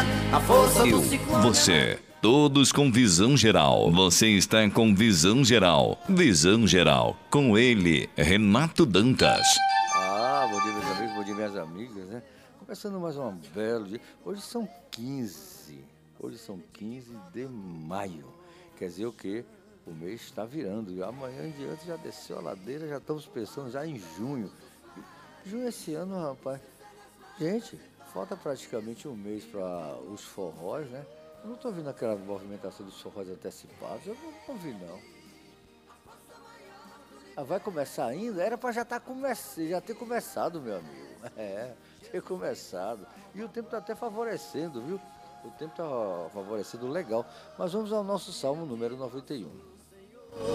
cadeia, a força do ciclone. Você, todos com visão geral. Você está com visão geral. Visão geral, com ele, Renato Dantas. Bom dia, meus amigos, bom dia, minhas amigas, né? Começando mais um belo dia. Hoje são 15 de maio. Quer dizer o quê? O mês está virando. E amanhã em diante já desceu a ladeira, já estamos pensando já em junho. Junho esse ano, rapaz. Gente, falta praticamente um mês para os forróis, né? Eu não estou vendo aquela movimentação dos forróis antecipados. Eu não vi, não. Vai começar ainda? Era para já ter começado, meu amigo. Ter começado. E o tempo está até favorecendo, viu? O tempo está favorecendo legal. Mas vamos ao nosso Salmo número 91.